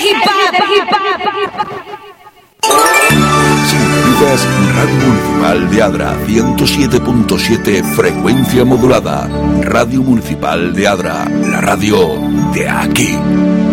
Sintonizas Radio Municipal de Adra 107.7 frecuencia modulada. Radio Municipal de Adra, la radio de aquí.